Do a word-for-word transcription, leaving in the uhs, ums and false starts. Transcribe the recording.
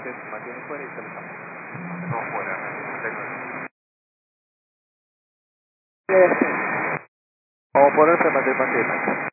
usted se mantiene fuera y se lo llama. No, fuera, sesenta y nueve. Vamos a ponerse a mantener.